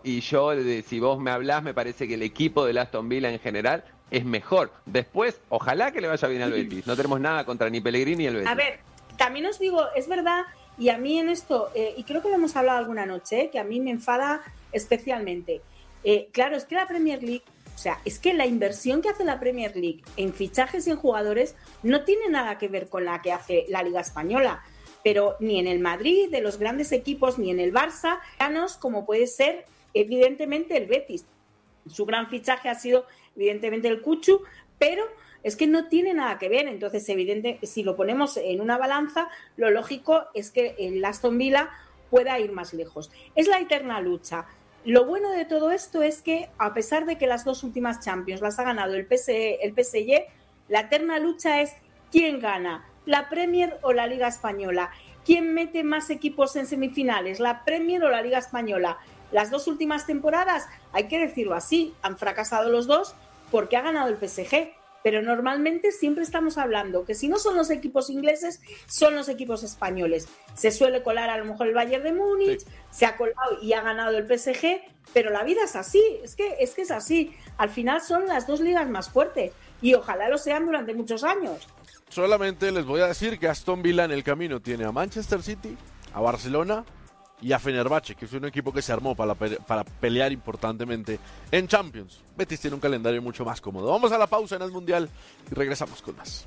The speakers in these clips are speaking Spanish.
y yo, si vos me hablás, me parece que el equipo del Aston Villa en general es mejor. Después, ojalá que le vaya bien al Betis. No tenemos nada contra ni Pellegrini ni el Betis. A ver, también os digo, es verdad, y a mí en esto, y creo que lo hemos hablado alguna noche, que a mí me enfada especialmente. Claro, es que la Premier League, o sea, es que la inversión que hace la Premier League en fichajes y en jugadores no tiene nada que ver con la que hace la Liga Española. Pero ni en el Madrid, de los grandes equipos, ni en el Barça, ganos como puede ser, evidentemente, el Betis. Su gran fichaje ha sido, evidentemente, el Cuchu, pero es que no tiene nada que ver. Entonces, si lo ponemos en una balanza, lo lógico es que el Aston Villa pueda ir más lejos. Es la eterna lucha. Lo bueno de todo esto es que, a pesar de que las dos últimas Champions las ha ganado el PSG, la eterna lucha es quién gana, la Premier o la Liga Española. ¿Quién mete más equipos en semifinales, la Premier o la Liga Española? Las dos últimas temporadas, hay que decirlo así, han fracasado los dos porque ha ganado el PSG. Pero normalmente siempre estamos hablando que si no son los equipos ingleses, son los equipos españoles. Se suele colar a lo mejor el Bayern de Múnich, sí. Se ha colado y ha ganado el PSG, pero la vida es así, es que es así. Al final son las dos ligas más fuertes y ojalá lo sean durante muchos años. Solamente les voy a decir que Aston Villa en el camino tiene a Manchester City, a Barcelona y a Fenerbahce, que es un equipo que se armó para pelear importantemente en Champions. Betis tiene un calendario mucho más cómodo. Vamos a la pausa en el Mundial y regresamos con más.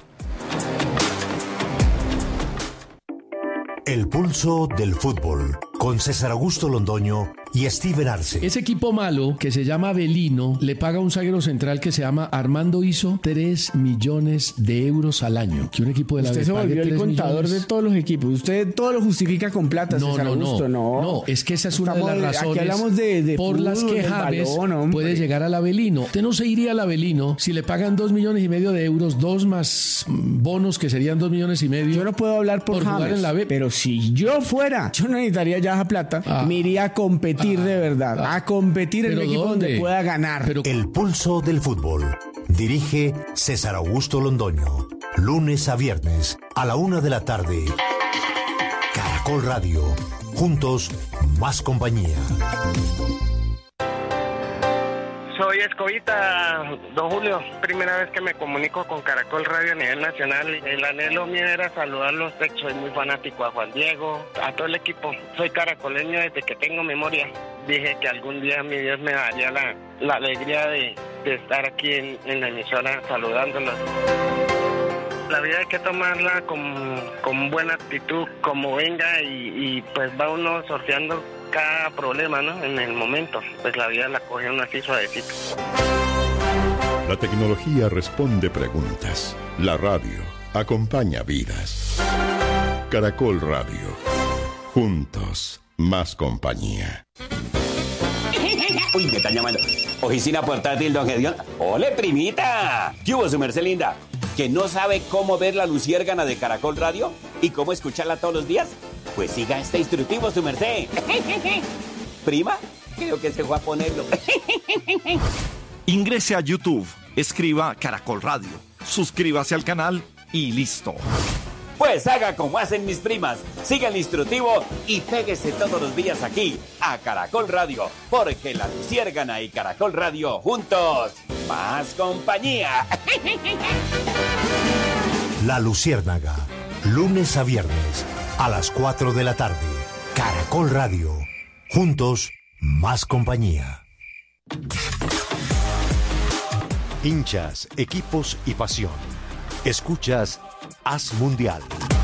El pulso del fútbol, con César Augusto Londoño y Steven Arce. Ese equipo malo, que se llama Avelino, le paga a un zaguero central que se llama Armando Iso 3 millones de euros al año. Que un equipo de la Usted se volvió el contador millones de todos los equipos. Usted todo lo justifica con plata, César Augusto. No, es que esa es una de las razones aquí hablamos de por las que James puede llegar al Avelino. Usted no se iría al Avelino si le pagan 2 millones y medio de euros, 2 más bonos, que serían 2 millones y medio. Yo no puedo hablar por James, jugar en la B, pero si yo fuera, yo no necesitaría ya esa plata, me iría a competir de verdad, a competir en un equipo donde pueda ganar. El pulso del fútbol. Dirige César Augusto Londoño. Lunes a viernes a la 1:00 p.m. Caracol Radio. Juntos, más compañía. Soy Escobita, don Julio. Primera vez que me comunico con Caracol Radio a nivel nacional. El anhelo mío era saludarlos. Soy muy fanático a Juan Diego, a todo el equipo. Soy caracoleño desde que tengo memoria. Dije que algún día mi Dios me daría la alegría de estar aquí en la emisora saludándolos. La vida hay que tomarla con buena actitud, como venga, y pues va uno sorteando cada problema, ¿no? En el momento, pues la vida la coge uno así suavecito. La tecnología responde preguntas. La radio acompaña vidas. Caracol Radio. Juntos, más compañía. Uy, me están llamando. Oficina portátil, don Gedión. ¡Ole, primita! ¿Qué hubo, su merced linda? ¿Que no sabe cómo ver la luciérgana de Caracol Radio? ¿Y cómo escucharla todos los días? Pues siga este instructivo, su merced. ¿Prima? Creo que se fue a ponerlo. Ingrese a YouTube, escriba Caracol Radio, suscríbase al canal y listo. Pues haga como hacen mis primas, siga el instructivo y péguese todos los días aquí, a Caracol Radio, porque la luciérgana y Caracol Radio juntos, más compañía. La Luciérnaga, lunes a viernes, a las 4:00 p.m. Caracol Radio, juntos, más compañía. Hinchas, equipos y pasión. Escuchas Haz Mundial.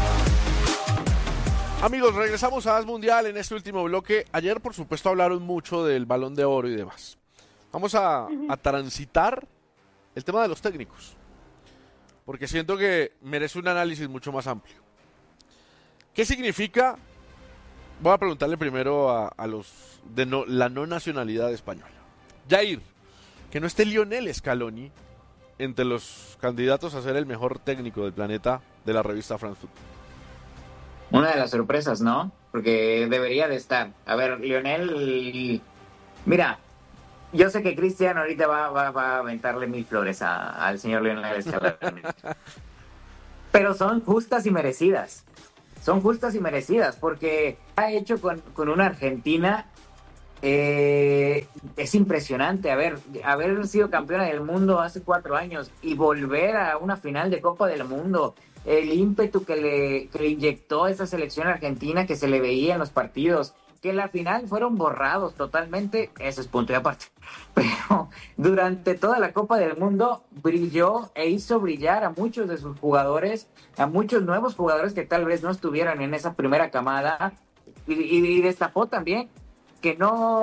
Amigos, regresamos a Haz Mundial en este último bloque. Ayer, por supuesto, hablaron mucho del Balón de Oro y demás. Vamos a transitar el tema de los técnicos, porque siento que merece un análisis mucho más amplio. ¿Qué significa? Voy a preguntarle primero a los de la no nacionalidad española. Jair, que no esté Lionel Scaloni entre los candidatos a ser el mejor técnico del planeta de la revista France Football. Una de las sorpresas, ¿no? Porque debería de estar. A ver, Lionel, mira, yo sé que Cristian ahorita va a aventarle 1000 flores al señor Lionel Scaloni. Pero son justas y merecidas. Son justas y merecidas porque ha hecho con una Argentina es impresionante haber sido campeona del mundo hace 4 años y volver a una final de Copa del Mundo. El ímpetu que le inyectó esa selección argentina, que se le veía en los partidos, que en la final fueron borrados totalmente, eso es punto y aparte. Pero durante toda la Copa del Mundo brilló e hizo brillar a muchos de sus jugadores, a muchos nuevos jugadores que tal vez no estuvieran en esa primera camada, y destapó también que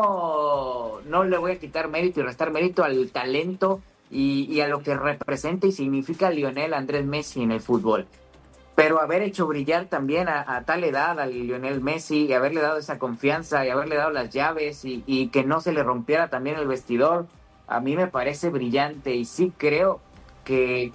no le voy a quitar mérito y restar mérito al talento y a lo que representa y significa Lionel Andrés Messi en el fútbol. Pero haber hecho brillar también a tal edad a Lionel Messi y haberle dado esa confianza y haberle dado las llaves y que no se le rompiera también el vestidor, a mí me parece brillante y sí creo que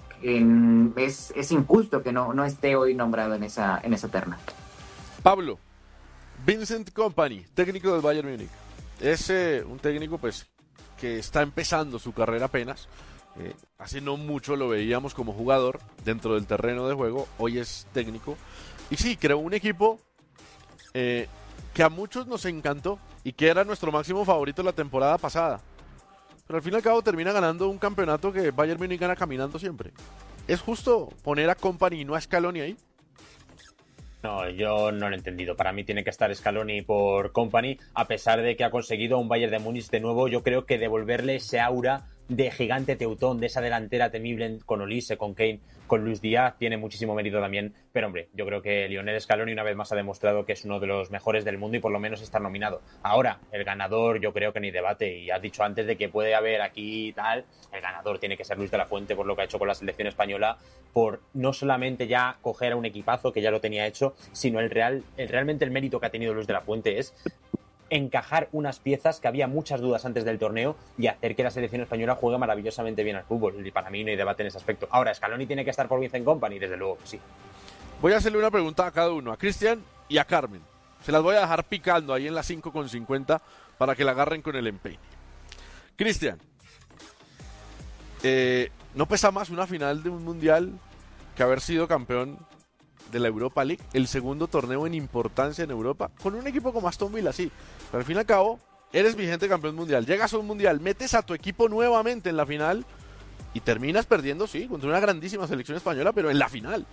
es injusto que no esté hoy nombrado en esa terna. Pablo, Vincent Kompany, técnico del Bayern Múnich, es un técnico pues que está empezando su carrera apenas. Hace no mucho lo veíamos como jugador dentro del terreno de juego, hoy es técnico. Y sí, creó un equipo que a muchos nos encantó y que era nuestro máximo favorito la temporada pasada. Pero al fin y al cabo termina ganando un campeonato que Bayern Múnich gana caminando siempre. ¿Es justo poner a Kompany y no a Scaloni ahí? No, yo no lo he entendido. Para mí tiene que estar Scaloni por Kompany, a pesar de que ha conseguido un Bayern de Múnich de nuevo. Yo creo que devolverle ese aura de gigante teutón, de esa delantera temible con Olise, con Kane, con Luis Díaz, tiene muchísimo mérito también. Pero hombre, yo creo que Lionel Scaloni una vez más ha demostrado que es uno de los mejores del mundo y por lo menos está nominado. Ahora, el ganador yo creo que ni debate, y has dicho antes de que puede haber aquí tal, el ganador tiene que ser Luis de la Fuente por lo que ha hecho con la selección española, por no solamente ya coger a un equipazo que ya lo tenía hecho, sino realmente el mérito que ha tenido Luis de la Fuente es encajar unas piezas que había muchas dudas antes del torneo y hacer que la selección española juegue maravillosamente bien al fútbol. Y para mí no hay debate en ese aspecto. Ahora, Scaloni tiene que estar por Vincent Kompany, desde luego que sí. Voy a hacerle una pregunta a cada uno, a Cristian y a Carmen. Se las voy a dejar picando ahí en las 5:50 para que la agarren con el empeine. Cristian, ¿no pesa más una final de un mundial que haber sido campeón de la Europa League, el segundo torneo en importancia en Europa, con un equipo como Aston Villa, sí, pero al fin y al cabo, eres vigente campeón mundial, llegas a un mundial, metes a tu equipo nuevamente en la final y terminas perdiendo, sí, contra una grandísima selección española, pero en la final?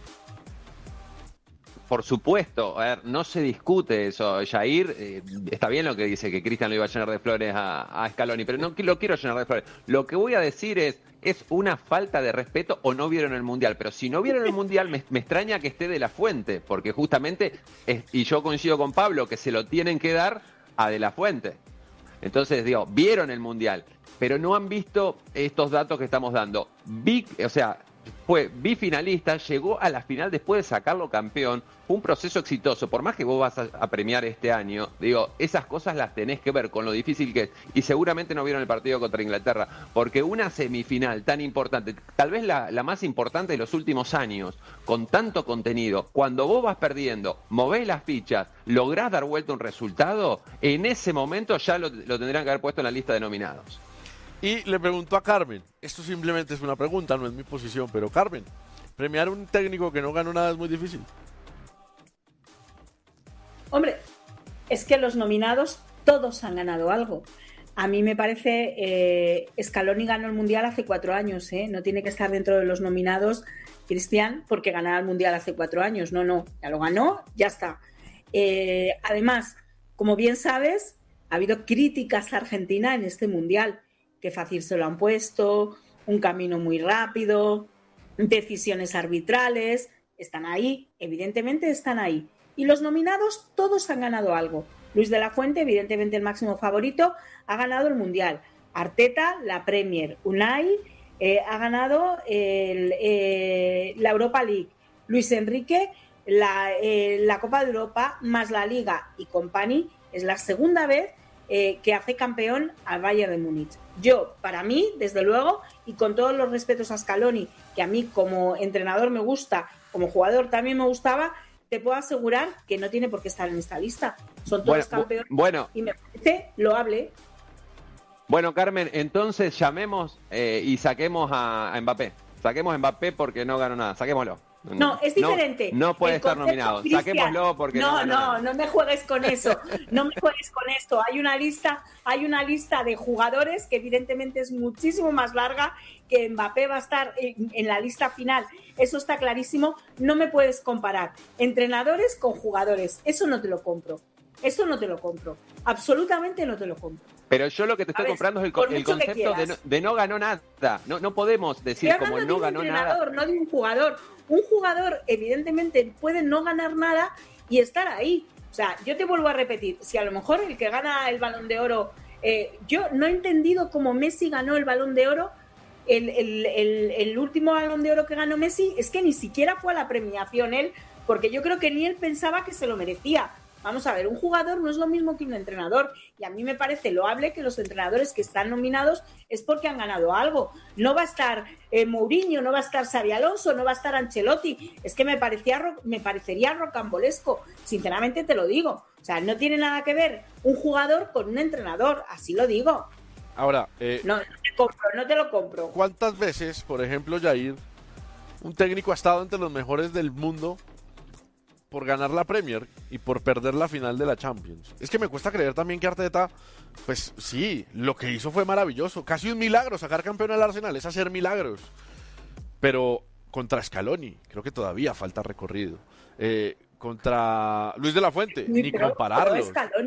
Por supuesto, a ver, no se discute eso, Jair, está bien lo que dice, que Cristian lo iba a llenar de flores a Scaloni, pero no lo quiero llenar de flores. Lo que voy a decir es una falta de respeto o no vieron el Mundial, pero si no vieron el Mundial me extraña que esté de la Fuente, porque justamente, y yo coincido con Pablo, que se lo tienen que dar a de la Fuente. Entonces, digo, vieron el Mundial, pero no han visto estos datos que estamos dando. Fue bifinalista, llegó a la final después de sacarlo campeón, fue un proceso exitoso. Por más que vos vas a premiar este año, digo, esas cosas las tenés que ver con lo difícil que es. Y seguramente no vieron el partido contra Inglaterra, porque una semifinal tan importante, tal vez la más importante de los últimos años, con tanto contenido, cuando vos vas perdiendo, movés las fichas, lográs dar vuelta un resultado, en ese momento ya lo tendrían que haber puesto en la lista de nominados. Y le preguntó a Carmen, esto simplemente es una pregunta, no es mi posición, pero Carmen, ¿premiar a un técnico que no ganó nada es muy difícil? Hombre, es que los nominados todos han ganado algo. A mí me parece, Scaloni ganó el Mundial hace 4 años, no tiene que estar dentro de los nominados, Cristian, porque ganara el Mundial hace 4 años, no, ya lo ganó, ya está. Además, como bien sabes, ha habido críticas a Argentina en este Mundial, que fácil se lo han puesto, un camino muy rápido, decisiones arbitrales, están ahí, evidentemente están ahí. Y los nominados todos han ganado algo. Luis de la Fuente, evidentemente el máximo favorito, ha ganado el Mundial. Arteta, la Premier. Unai ha ganado la Europa League. Luis Enrique, la Copa de Europa, más la Liga. Y Kompany es la segunda vez que hace campeón al Bayern de Múnich. Yo, para mí, desde luego, y con todos los respetos a Scaloni, que a mí como entrenador me gusta, como jugador también me gustaba, te puedo asegurar que no tiene por qué estar en esta lista. Son todos campeones y me parece loable. Bueno, Carmen, entonces llamemos y saquemos a Mbappé. Saquemos a Mbappé porque no ganó nada. Saquémoslo. No, es diferente. No puede estar nominado. Saquémoslo porque no me juegues con eso. No me juegues con esto. Hay una lista de jugadores que evidentemente es muchísimo más larga, que Mbappé va a estar en la lista final. Eso está clarísimo. No me puedes comparar entrenadores con jugadores. Eso no te lo compro. Absolutamente no te lo compro. Pero yo lo que te estoy comprando es el concepto de no ganó nada. No podemos decir como no ganó nada. No de un jugador. Un jugador, evidentemente, puede no ganar nada y estar ahí. O sea, yo te vuelvo a repetir, si a lo mejor el que gana el Balón de Oro, yo no he entendido cómo Messi ganó el Balón de Oro, el último Balón de Oro que ganó Messi, es que ni siquiera fue a la premiación él, porque yo creo que ni él pensaba que se lo merecía. Vamos a ver, un jugador no es lo mismo que un entrenador, y a mí me parece loable que los entrenadores que están nominados es porque han ganado algo. No va a estar Mourinho, no va a estar Xabi Alonso, no va a estar Ancelotti. Es que me parecería rocambolesco, sinceramente te lo digo. O sea, no tiene nada que ver un jugador con un entrenador, así lo digo. Ahora, no te lo compro. ¿Cuántas veces, por ejemplo, Jair, un técnico ha estado entre los mejores del mundo por ganar la Premier y por perder la final de la Champions? Es que me cuesta creer también que Arteta, pues sí, lo que hizo fue maravilloso, casi un milagro. Sacar campeón al Arsenal es hacer milagros, pero contra Scaloni creo que todavía falta recorrido. Contra Luis de la Fuente, ni compararlos.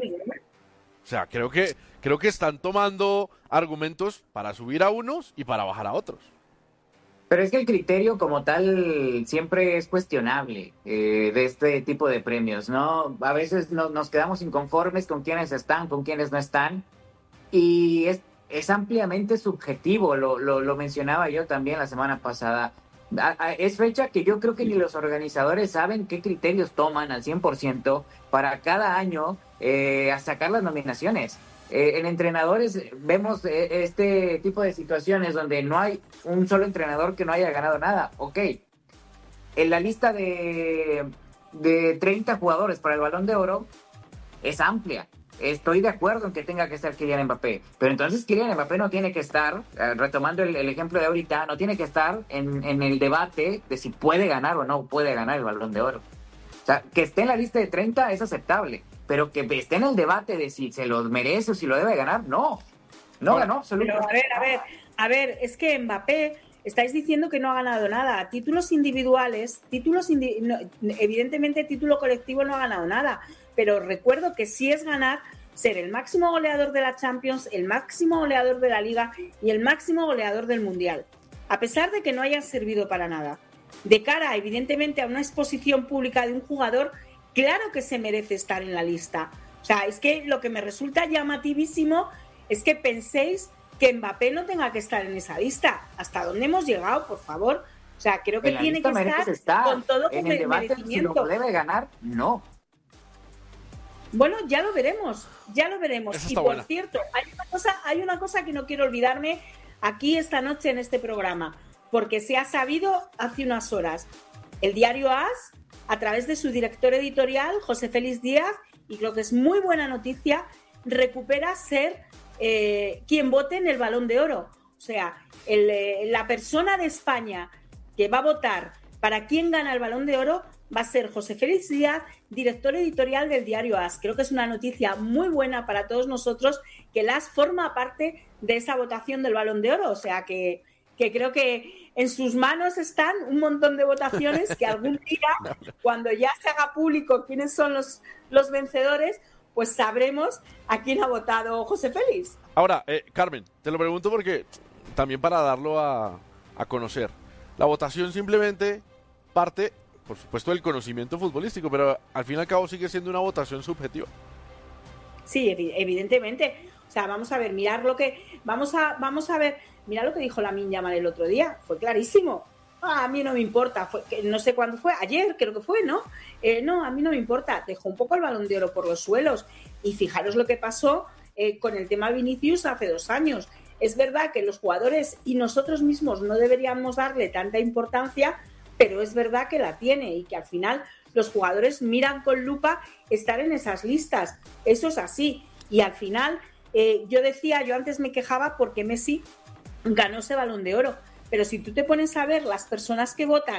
O sea, creo que están tomando argumentos para subir a unos y para bajar a otros. Pero es que el criterio como tal siempre es cuestionable de este tipo de premios, ¿no? A veces nos quedamos inconformes con quiénes están, con quiénes no están, y es ampliamente subjetivo, lo mencionaba yo también la semana pasada. Es fecha que yo creo que ni los organizadores saben qué criterios toman al 100% para cada año a sacar las nominaciones. En entrenadores vemos este tipo de situaciones donde no hay un solo entrenador que no haya ganado nada. Ok, en la lista de 30 jugadores para el Balón de Oro es amplia. Estoy de acuerdo en que tenga que estar Kylian Mbappé, pero entonces Kylian Mbappé no tiene que estar, retomando el ejemplo de ahorita, no tiene que estar en el debate de si puede ganar o no puede ganar el Balón de Oro. O sea, que esté en la lista de 30 es aceptable, pero que esté en el debate de si se lo merece o si lo debe ganar, no ganó absolutamente. A ver, es que Mbappé, estáis diciendo que no ha ganado nada. Títulos individuales, evidentemente título colectivo no ha ganado nada, pero recuerdo que sí es ganar ser el máximo goleador de la Champions, el máximo goleador de la Liga y el máximo goleador del Mundial, a pesar de que no hayan servido para nada. De cara, evidentemente, a una exposición pública de un jugador, claro que se merece estar en la lista. O sea, es que lo que me resulta llamativísimo es que penséis que Mbappé no tenga que estar en esa lista. ¿Hasta dónde hemos llegado, por favor? O sea, creo que tiene que estar con todo en el debate, si lo debe ganar, no. Bueno, ya lo veremos. Y por cierto, hay una cosa que no quiero olvidarme aquí esta noche en este programa, porque se ha sabido hace unas horas. El diario AS, a través de su director editorial, José Félix Díaz, y creo que es muy buena noticia, recupera ser quien vote en el Balón de Oro. O sea, la persona de España que va a votar para quién gana el Balón de Oro va a ser José Félix Díaz, director editorial del diario AS. Creo que es una noticia muy buena para todos nosotros que el AS forma parte de esa votación del Balón de Oro. O sea, que creo que en sus manos están un montón de votaciones que algún día, cuando ya se haga público quiénes son los vencedores, pues sabremos a quién ha votado José Félix. Ahora, Carmen, te lo pregunto porque también para darlo a conocer. La votación simplemente parte, por supuesto, del conocimiento futbolístico, pero al fin y al cabo sigue siendo una votación subjetiva. Sí, evidentemente. O sea, vamos a ver, vamos a ver, mira lo que dijo Lamine Yamal el otro día, fue clarísimo. A mí no me importa, no sé cuándo fue, ayer creo que fue, ¿no? No, a mí no me importa, dejó un poco el Balón de Oro por los suelos. Y fijaros lo que pasó con el tema Vinicius hace 2 años. Es verdad que los jugadores y nosotros mismos no deberíamos darle tanta importancia, pero es verdad que la tiene y que al final los jugadores miran con lupa estar en esas listas. Eso es así. Y al final, yo antes me quejaba porque Messi ganó ese Balón de Oro. Pero si tú te pones a ver las personas que votan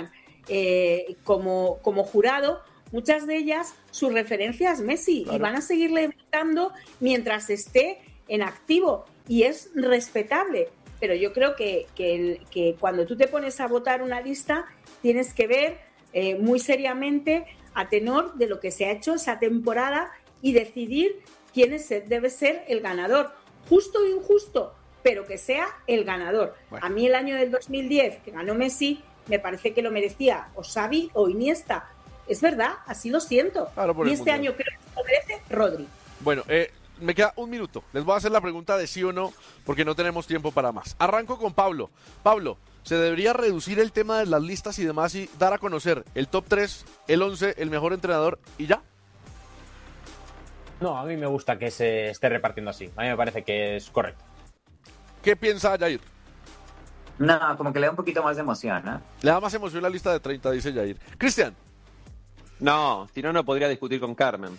como jurado, muchas de ellas, su referencia es Messi, claro, y van a seguirle votando mientras esté en activo, y es respetable. Pero yo creo que cuando tú te pones a votar una lista, tienes que ver muy seriamente a tenor de lo que se ha hecho esa temporada y decidir quién debe ser el ganador. Justo o injusto, pero que sea el ganador. Bueno. A mí el año del 2010, que ganó Messi, me parece que lo merecía o Xavi o Iniesta. Es verdad, así lo siento. Claro, y este año creo que lo merece Rodri. Bueno, me queda un minuto. Les voy a hacer la pregunta de sí o no, porque no tenemos tiempo para más. Arranco con Pablo. Pablo, ¿se debería reducir el tema de las listas y demás y dar a conocer el top 3, el 11, el mejor entrenador y ya? No, a mí me gusta que se esté repartiendo así. A mí me parece que es correcto. ¿Qué piensa Yair? No, como que le da un poquito más de emoción, ¿no? Le da más emoción la lista de 30, dice Yair. Cristian. No, si no, no podría discutir con Carmen.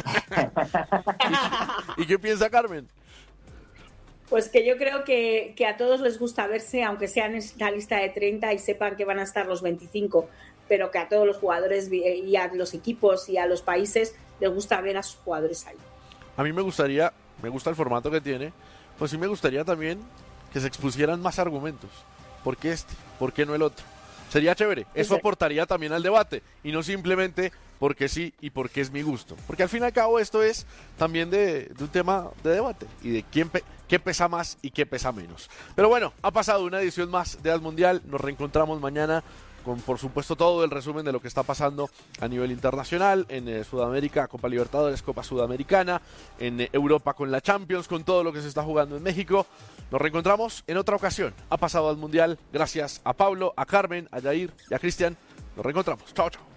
¿Y qué piensa Carmen? Pues que yo creo que a todos les gusta verse, aunque sean en la lista de 30 y sepan que van a estar los 25, pero que a todos los jugadores y a los equipos y a los países les gusta ver a sus jugadores ahí. A mí me gusta el formato que tiene, pues sí me gustaría también que se expusieran más argumentos. ¿Por qué este? ¿Por qué no el otro? Sería chévere, eso aportaría también al debate y no simplemente porque sí y porque es mi gusto. Porque al fin y al cabo esto es también de un tema de debate y de qué pesa más y qué pesa menos. Pero bueno, ha pasado una edición más de As Mundial, nos reencontramos mañana con por supuesto todo el resumen de lo que está pasando a nivel internacional, en Sudamérica, Copa Libertadores, Copa Sudamericana, en Europa con la Champions, con todo lo que se está jugando en México. Nos reencontramos en otra ocasión. Ha pasado al Mundial, gracias a Pablo, a Carmen, a Yair y a Cristian. Nos reencontramos. Chao, chao.